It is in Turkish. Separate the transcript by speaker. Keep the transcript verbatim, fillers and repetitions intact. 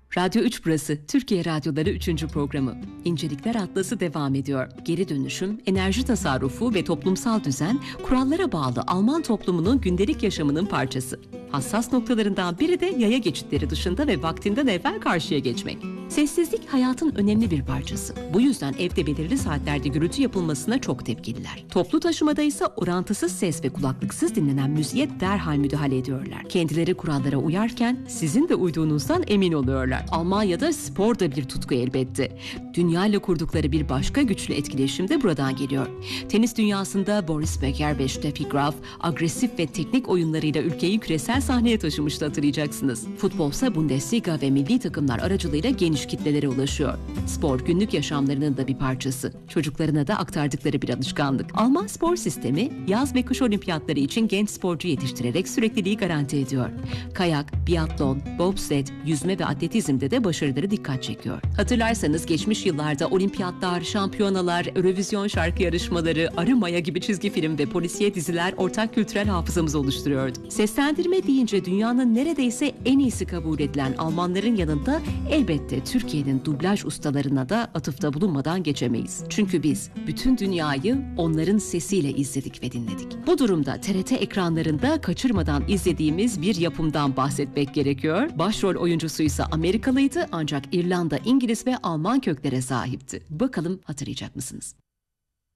Speaker 1: Radyo üç burası, Türkiye Radyoları üçüncü programı. İncelikler Atlası devam ediyor. Geri dönüşüm, enerji tasarrufu ve toplumsal düzen, kurallara bağlı Alman toplumunun gündelik yaşamının parçası. Hassas noktalarından biri de yaya geçitleri dışında ve vaktinden evvel karşıya geçmek. Sessizlik hayatın önemli bir parçası. Bu yüzden evde belirli saatlerde gürültü yapılmasına çok tepkililer. Toplu taşımada ise orantısız ses ve kulaklıksız dinlenen müziğe derhal müdahale ediyorlar. Kendileri kurallara uyarken sizin de uyduğunuzdan emin oluyorlar. Almanya'da spor da bir tutku elbette. Dünya ile kurdukları bir başka güçlü etkileşim de buradan geliyor. Tenis dünyasında Boris Becker ve Steffi Graf agresif ve teknik oyunlarıyla ülkeyi küresel sahneye taşımıştı, hatırlayacaksınız. Futbolsa Bundesliga ve milli takımlar aracılığıyla geniş kitlelere ulaşıyor. Spor günlük yaşamlarının da bir parçası. Çocuklarına da aktardıkları bir alışkanlık. Alman spor sistemi yaz ve kış olimpiyatları için genç sporcu yetiştirerek sürekliliği garanti ediyor. Kayak, biatlon, bobsled, yüzme ve atletizmde de başarıları dikkat çekiyor. Hatırlarsanız geçmiş yıllarda olimpiyatlar, şampiyonalar, Eurovision şarkı yarışmaları, Arı Maya gibi çizgi film ve polisiye diziler ortak kültürel hafızamızı oluşturuyordu. Seslendirme deyince dünyanın neredeyse en iyisi kabul edilen Almanların yanında elbette Türkiye'nin dublaj ustalarına da atıfta bulunmadan geçemeyiz. Çünkü biz bütün dünyayı onların sesiyle izledik ve dinledik. Bu durumda T R T ekranlarında kaçırmadan izlediğimiz bir yapımdan bahsetmek gerekiyor. Başrol oyuncusu ise Amerikalıydı ancak İrlanda, İngiliz ve Alman köklere sahipti. Bakalım hatırlayacak mısınız?